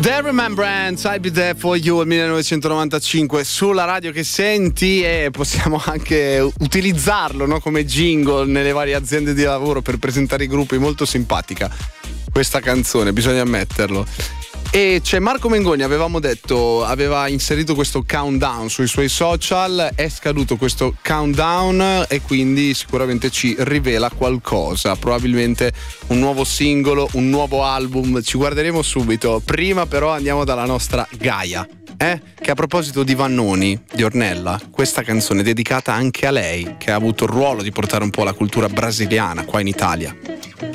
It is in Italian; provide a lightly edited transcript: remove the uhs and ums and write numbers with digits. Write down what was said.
The Remembrance, I'll Be There For You, il 1995 sulla radio che senti, e possiamo anche utilizzarlo, no, come jingle nelle varie aziende di lavoro per presentare i gruppi. Molto simpatica questa canzone, bisogna ammetterlo. E c'è Marco Mengoni, avevamo detto, aveva inserito questo countdown sui suoi social, è scaduto questo countdown e quindi sicuramente ci rivela qualcosa, probabilmente un nuovo singolo, un nuovo album, ci guarderemo subito. Prima però andiamo dalla nostra Gaia, che a proposito di Vannoni, di Ornella, questa canzone è dedicata anche a lei, che ha avuto il ruolo di portare un po' la cultura brasiliana qua in Italia.